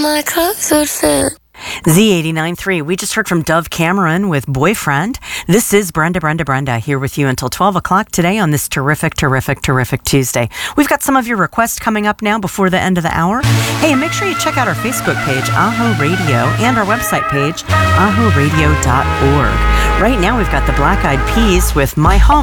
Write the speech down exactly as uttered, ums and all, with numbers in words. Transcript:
my clothes would fit. Z eighty-nine point three, we just heard from Dove Cameron with Boyfriend. This is Brenda, Brenda, Brenda here with you until twelve o'clock today on this terrific, terrific, terrific Tuesday. We've got some of your requests coming up now before the end of the hour. Hey, and make sure you check out our Facebook page, Aho Radio, and our website page, aho radio dot org. Right now, we've got the Black Eyed Peas with My Home.